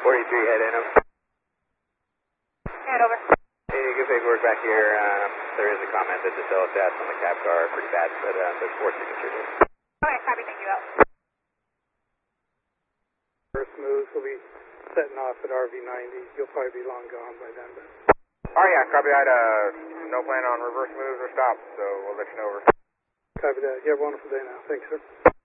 43 head in him. Head over. Hey, good paperwork back here. There is a comment that the LSATs on the cab car are pretty bad, but there's 4 signatures. Okay, copy, thank you out. First moves will be setting off at RV90. You'll probably be long gone by then. But... Oh yeah, copy that. No plan on reverse moves or stops, so we'll let you know over. Copy that. You have a wonderful day now. Thanks, sir.